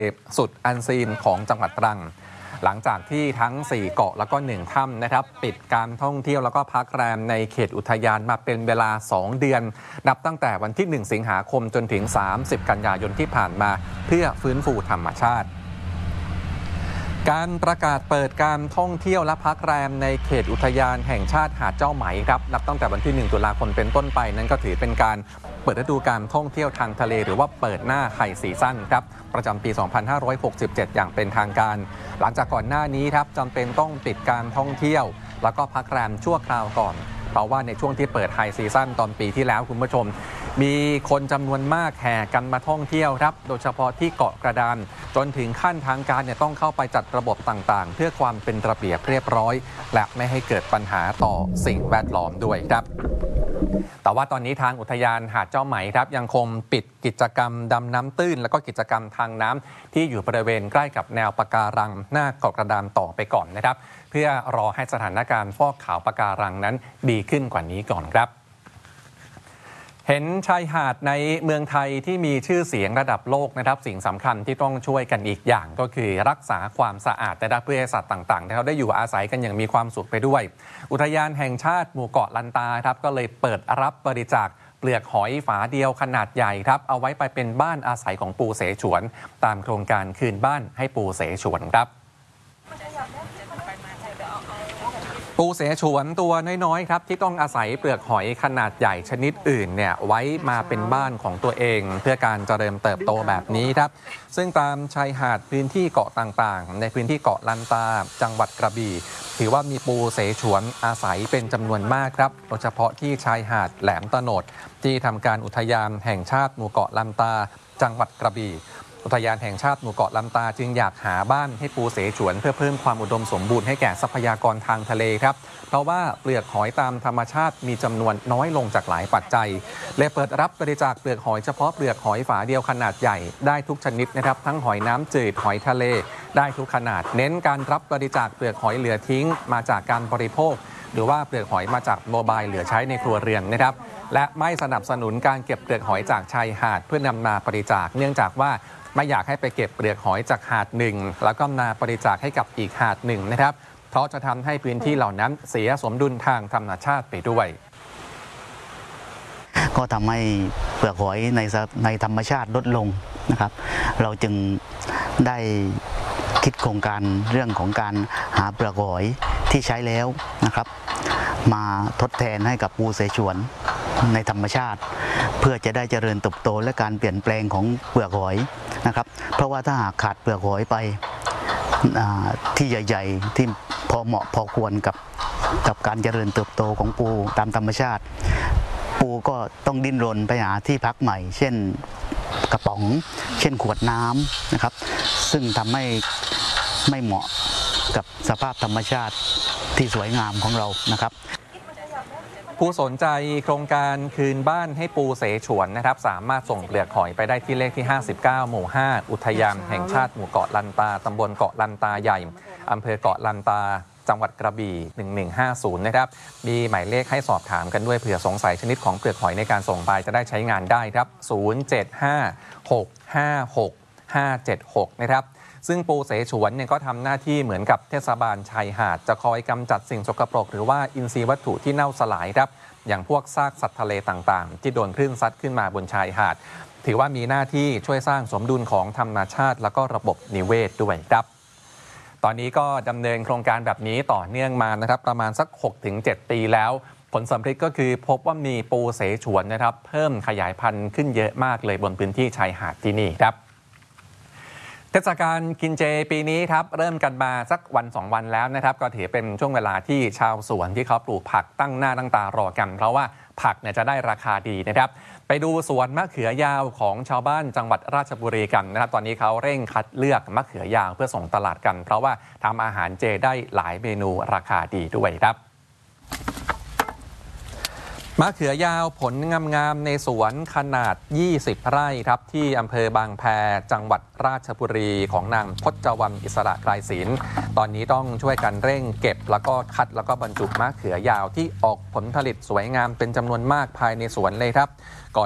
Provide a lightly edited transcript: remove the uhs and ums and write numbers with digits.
สุดอันซีนของจังหวัดตรังหลังจากที่ทั้ง4เกาะแล้วก็1ถ้ำนะครับปิดการท่องเที่ยวแล้วก็พักแรมในเขตอุทยานมาเป็นเวลา2เดือนนับตั้งแต่วันที่1สิงหาคมจนถึง30กันยายนที่ผ่านมาเพื่อฟื้นฟูธรรมชาติการประกาศเปิดการท่องเที่ยวและพักแรมในเขตอุทยานแห่งชาติหาดเจ้าไหมครับนับตั้งแต่วันที่1ตุลาคมเป็นต้นไปนั้นก็ถือเป็นการเปิดฤดูการท่องเที่ยวทางทะเลหรือว่าเปิดหน้าไฮซีซั่นครับประจำปี 2567 อย่างเป็นทางการหลังจากก่อนหน้านี้ครับจำเป็นต้องปิดการท่องเที่ยวแล้วก็พักแรมชั่วคราวก่อนเพราะว่าในช่วงที่เปิดไฮซีซั่นตอนปีที่แล้วคุณผู้ชมมีคนจำนวนมากแห่กันมาท่องเที่ยวครับโดยเฉพาะที่เกาะกระดานจนถึงขั้นทางการต้องเข้าไปจัดระบบต่างๆเพื่อความเป็นระเบียบเรียบร้อยและไม่ให้เกิดปัญหาต่อสิ่งแวดล้อมด้วยครับแต่ว่าตอนนี้ทางอุทยานหาดเจ้าไหมครับยังคงปิดกิจกรรมดำน้ำตื้นและก็กิจกรรมทางน้ำที่อยู่บริเวณใกล้กับแนวปะการังหน้าเกาะกระดานต่อไปก่อนนะครับเพื่อรอให้สถานการณ์ฟอกขาวปะการังนั้นดีขึ้นกว่านี้ก่อนครับเห็นชายหาดในเมืองไทยที่มีชื่อเสียงระดับโลกนะครับสิ่งสำคัญที่ต้องช่วยกันอีกอย่างก็คือรักษาความสะอาดแต่เพื่อให้สัตว์ต่างๆที่เขาได้อยู่อาศัยกันอย่างมีความสุขไปด้วยอุทยานแห่งชาติหมู่เกาะลันตาครับก็เลยเปิดรับบริจาคเปลือกหอยฝาเดียวขนาดใหญ่ครับเอาไว้ไปเป็นบ้านอาศัยของปูเสฉวนตามโครงการคืนบ้านให้ปูเสฉวนครับปูเสฉวนตัวน้อยๆครับที่ต้องอาศัยเปลือกหอยขนาดใหญ่ชนิดอื่นไว้มาเป็นบ้านของตัวเองเพื่อการเจริญเติบโตแบบนี้ครับซึ่งตามชายหาดพื้นที่เกาะต่างๆในพื้นที่เกาะลันตาจังหวัดกระบี่ถือว่ามีปูเสฉวนอาศัยเป็นจำนวนมากครับโดยเฉพาะที่ชายหาดแหลมตะโนดที่ทำการอุทยานแห่งชาติหมู่เกาะลันตาจังหวัดกระบี่อุทยานแห่งชาติหมู่เกาะลันตาจึงอยากหาบ้านให้ปูเสฉวนเพื่อเพิ่มความอุดมสมบูรณ์ให้แก่ทรัพยากรทางทะเลครับเพราะว่าเปลือกหอยตามธรรมชาติมีจำนวนน้อยลงจากหลายปัจจัยเลยเปิดรับบริจาคเปลือกหอยเฉพาะเปลือกหอยฝาเดียวขนาดใหญ่ได้ทุกชนิดนะครับทั้งหอยน้ำจืดหอยทะเลได้ทุกขนาดเน้นการรับบริจาคเปลือกหอยเหลือทิ้งมาจากการบริโภคหรือว่าเปลือกหอยมาจากโมบายเหลือใช้ในครัวเรือนนะครับและไม่สนับสนุนการเก็บเปลือกหอยจากชายหาดเพื่อนำมาบริจาคเนื่องจากว่าไม่อยากให้ไปเก็บเปลือกหอยจากหาดหนึ่งแล้วก็มาบริจาคให้กับอีกหาดหนึ่งนะครับเพราะจะทำให้พื้นที่เหล่านั้นเสียสมดุลทางธรรมชาติไปด้วยก็ทำให้เปลือกหอยในธรรมชาติลดลงนะครับเราจึงได้คิดโครงการเรื่องของการหาเปลือกหอยที่ใช้แล้วนะครับมาทดแทนให้กับปูเสฉวนในธรรมชาติเพื่อจะได้เจริญเติบโตและการเปลี่ยนแปลงของเปลือกหอยนะครับเพราะว่าถ้าหากขาดเปลือกหอยไปที่ใหญ่ๆที่พอเหมาะพอควรกับการเจริญเติบโตของปูตามธรรมชาติปูก็ต้องดิ้นรนไปหาที่พักใหม่เช่นกระป๋องเช่นขวดน้ำนะครับซึ่งทำให้ไม่เหมาะกับสภาพธรรมชาติที่สวยงามของเรานะครับผู้สนใจโครงการคืนบ้านให้ปูเสฉวนนะครับสามารถส่งเปลือกหอยไปได้ที่เลขที่59หมู่5อุทยานแห่งชาติหมู่เกาะลันตาตำบลเกาะลันตาใหญ่อำเภอเกาะลันตาจังหวัดกระบี่1150นะครับมีหมายเลขให้สอบถามกันด้วยเผื่อสงสัยชนิดของเปลือกหอยในการส่งไปจะได้ใช้งานได้ครับ0756565576นะครับซึ่งปูเสฉวนก็ทำหน้าที่เหมือนกับเทศบาลชายหาดจะคอยกำจัดสิ่งสกปรกหรือว่าอินทรีย์วัตถุที่เน่าสลายครับอย่างพวกซากสัตว์ทะเลต่างๆที่โดนคลื่นซัดขึ้นมาบนชายหาดถือว่ามีหน้าที่ช่วยสร้างสมดุลของธรรมชาติและก็ระบบนิเวศด้วยครับตอนนี้ก็ดำเนินโครงการแบบนี้ต่อเนื่องมานะครับประมาณสัก 6-7 ปีแล้วผลสำเร็จก็คือพบว่ามีปูเสฉวนนะครับเพิ่มขยายพันธุ์ขึ้นเยอะมากเลยบนพื้นที่ชายหาดที่นี่ครับเทศกาลกินเจปีนี้ครับเริ่มกันมาสัก1-2 วันแล้วนะครับก็ถือเป็นช่วงเวลาที่ชาวสวนที่เขาปลูกผักตั้งหน้าตั้งตารอกันเพราะว่าผักจะได้ราคาดีนะครับไปดูสวนมะเขือยาวของชาวบ้านจังหวัดราชบุรีกันนะครับตอนนี้เขาเร่งคัดเลือกมะเขือยาวเพื่อส่งตลาดกันเพราะว่าทำอาหารเจได้หลายเมนูราคาดีด้วยครับมะเขือยาวผลงามๆในสวนขนาด20ไร่ครับที่อำเภอบางแพจังหวัดราชบุรีของนางพจวรรณอิสระไกรศิลป์ตอนนี้ต้องช่วยกันเร่งเก็บแล้วก็คัดแล้วก็บรรจุมะเขือยาวที่ออกผลผลิตสวยงามเป็นจำนวนมากภายในสวนเลยครับ